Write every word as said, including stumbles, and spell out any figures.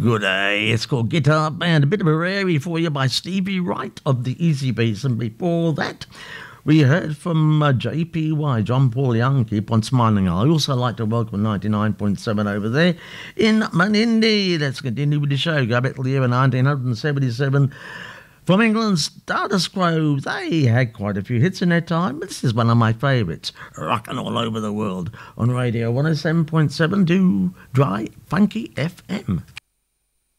Good day. It's called Guitar Band. A bit of a rarity for you by Stevie Wright of the Easy Beats. And before that, we heard from uh, J P Y, John Paul Young, Keep On Smiling. I also like to welcome ninety-nine point seven over there in Manindi. Let's continue with the show. Go back to the year nineteen seventy-seven. From England's Status Quo, they had quite a few hits in their time, but this is one of my favourites, rocking all over the world on Radio one oh seven point seven to Dry Funky F M.